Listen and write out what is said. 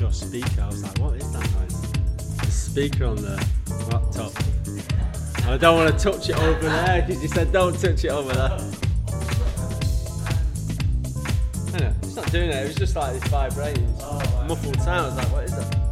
your speaker. I was like, what is that noise? The speaker on the laptop. I don't want to touch it over there because you said don't touch it over there. I know, it's not doing it. It was just like this vibrating, muffled sound. I was like, what is that?